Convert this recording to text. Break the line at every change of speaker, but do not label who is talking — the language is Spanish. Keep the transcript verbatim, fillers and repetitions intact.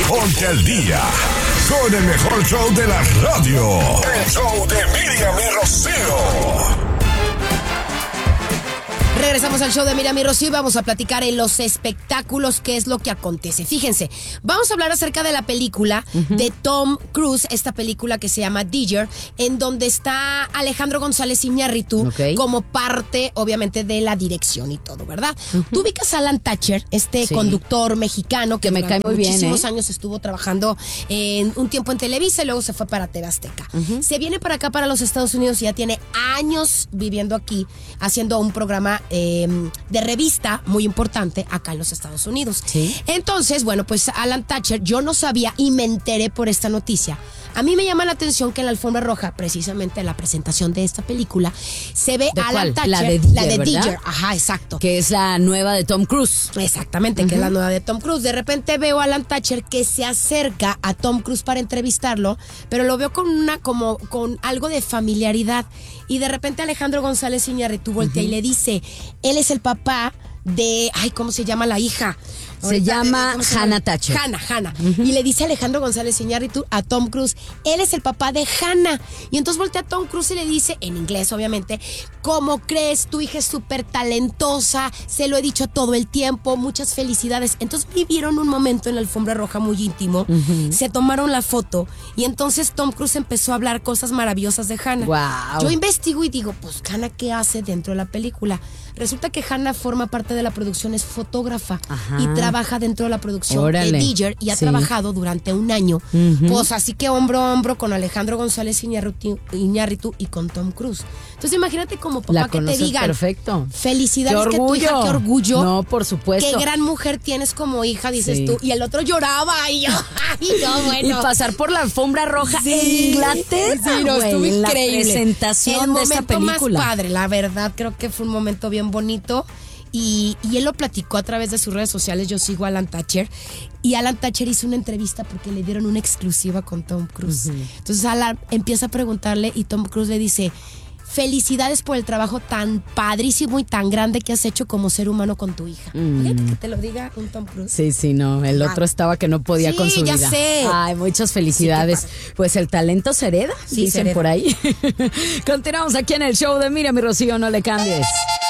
Ponte al día con el mejor show de la radio. El show de Miriam y Rocío.
Regresamos al show de Miriam y Rocío y vamos a platicar en los espectáculos qué es lo que acontece. Fíjense, vamos a hablar acerca de la película uh-huh. de Tom Cruise, esta película que se llama Digger, en donde está Alejandro González Iñárritu okay. como parte, obviamente, de la dirección y todo, ¿verdad? Uh-huh. Tú ubicas a Alan Thatcher, este sí. conductor mexicano que, que me cae muy bien, muchísimos ¿eh? años estuvo trabajando en un tiempo en Televisa y luego se fue para T V Azteca. Uh-huh. Se viene para acá, para los Estados Unidos, y ya tiene años viviendo aquí, haciendo un programa Eh, de revista muy importante acá en los Estados Unidos. ¿Sí? Entonces, bueno, pues Alan Thatcher, yo no sabía y me enteré por esta noticia. A mí me llama la atención que en la alfombra roja, precisamente en la presentación de esta película, se ve a Alan Thatcher.
La de Digger,
la de
¿verdad?
Digger. Ajá, exacto.
Que es la nueva de Tom Cruise.
Exactamente, uh-huh. que es la nueva de Tom Cruise. De repente veo a Alan Thatcher que se acerca a Tom Cruise para entrevistarlo, pero lo veo con una, como, con algo de familiaridad. Y de repente Alejandro González Iñárritu voltea uh-huh. y le dice, él es el papá de, ay, ¿cómo se llama la hija?
Se Ahorita, llama se Hannah Thatcher.
Hannah, Hannah. Uh-huh. Y le dice Alejandro González Iñárritu a Tom Cruise, él es el papá de Hannah. Y entonces voltea a Tom Cruise y le dice, en inglés obviamente, ¿cómo crees? Tu hija es súper talentosa, se lo he dicho todo el tiempo, muchas felicidades. Entonces vivieron un momento en la alfombra roja muy íntimo, uh-huh. se tomaron la foto y entonces Tom Cruise empezó a hablar cosas maravillosas de Hannah.
Wow.
Yo investigo y digo, pues Hannah, ¿qué hace dentro de la película? Resulta que Hannah forma parte de la producción, es fotógrafa Ajá. y trabaja dentro de la producción Órale. de Digger y ha sí. trabajado durante un año, uh-huh. pues así que hombro a hombro con Alejandro González Iñárritu, Iñárritu y con Tom Cruise. Entonces imagínate como papá
la
que te digan,
perfecto.
Felicidades que tu hija, qué orgullo.
No, por supuesto.
Qué gran mujer tienes como hija, dices
sí.
tú. Y el otro lloraba y yo, ay, no, bueno.
Y pasar por la alfombra roja
sí.
en Inglaterra,
sí, no,
güey,
estuvo
en
increíble.
La presentación
el
de esta película.
El momento más padre, la verdad, creo que fue un momento bien bonito. Y, y él lo platicó a través de sus redes sociales. Yo sigo a Alan Thatcher y Alan Thatcher hizo una entrevista porque le dieron una exclusiva con Tom Cruise. Uh-huh. Entonces Alan empieza a preguntarle y Tom Cruise le dice, felicidades por el trabajo tan padrísimo y tan grande que has hecho como ser humano con tu hija. Mm. Fíjate que te lo diga un Tom Cruise.
Sí, sí, no, el otro ah. estaba que no podía
sí,
con su vida.
Sí, ya sé.
Ay, muchas felicidades. Sí, pues el talento se hereda, sí, dicen se hereda. por ahí. Continuamos aquí en el show de Miriam y Rocío, no le cambies.